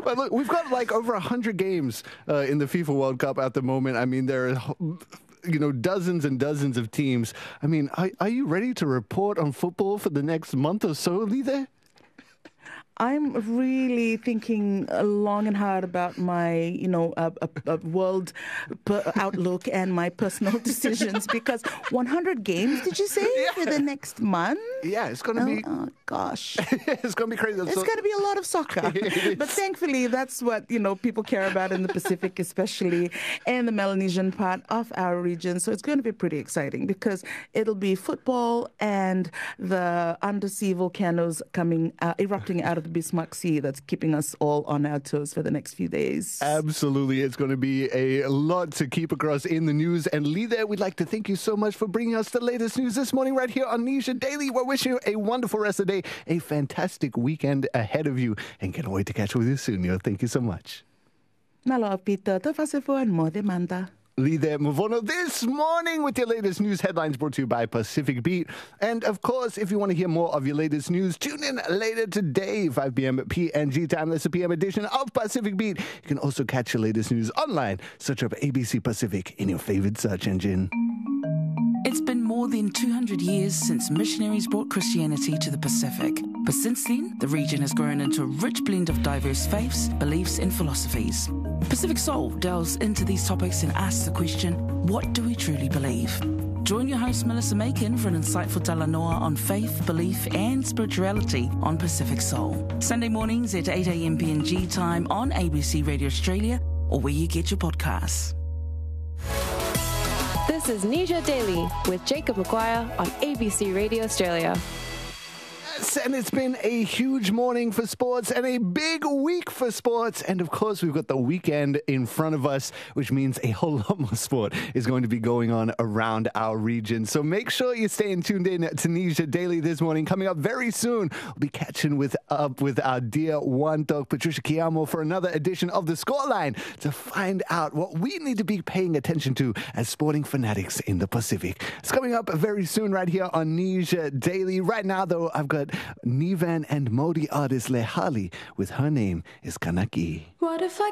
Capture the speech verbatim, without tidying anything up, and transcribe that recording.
But look, we've got like over one hundred games uh, in the FIFA World Cup at the moment. I mean, there are, you know, dozens and dozens of teams. I mean, are, are you ready to report on football for the next month or so, Lide? I'm really thinking long and hard about my, you know, uh, uh, uh, world per- outlook and my personal decisions because one hundred games, did you say, yeah. for the next month? Yeah, it's going to oh, be... Oh, gosh. It's going to be crazy. It's so... going to be a lot of soccer. But thankfully, that's what, you know, people care about in the Pacific, especially in the Melanesian part of our region. So it's going to be pretty exciting because it'll be football and the undersea volcanoes coming, uh, erupting out of the Bismarck Sea that's keeping us all on our toes for the next few days. Absolutely. It's going to be a lot to keep across in the news. And Lide, we'd like to thank you so much for bringing us the latest news this morning right here on Nisha Daily. We're wishing you a wonderful rest of the day, a fantastic weekend ahead of you, and can't wait to catch up with you soon. Yo, thank you so much. Malo, Peter. To fasefo and mo demanda. Lide Mavono this morning with your latest news headlines brought to you by Pacific Beat. And of course, if you want to hear more of your latest news, tune in later today, five p.m. P N G time. That's the P M edition of Pacific Beat. You can also catch your latest news online. Search up A B C Pacific in your favorite search engine. It's been more than two hundred years since missionaries brought Christianity to the Pacific. But since then, the region has grown into a rich blend of diverse faiths, beliefs and philosophies. Pacific Soul delves into these topics and asks the question, what do we truly believe? Join your host Melissa Macon for an insightful talanoa on faith, belief and spirituality on Pacific Soul. Sunday mornings at eight a.m. P N G time on A B C Radio Australia or where you get your podcasts. This is Nisha Daily with Jacob McGuire on A B C Radio Australia. Yes, and it's been a huge morning for sports and a big week for sports. And of course, we've got the weekend in front of us, which means a whole lot more sport is going to be going on around our region. So make sure you're staying tuned in to Nisha Daily this morning. Coming up very soon, we'll be catching with up with our dear one dog, Patricia Kiamo, for another edition of The Scoreline to find out what we need to be paying attention to as sporting fanatics in the Pacific. It's coming up very soon right here on Nisha Daily. Right now, though, I've got Nivan and Modi artist Lehali with Her Name is Kanaki. What if I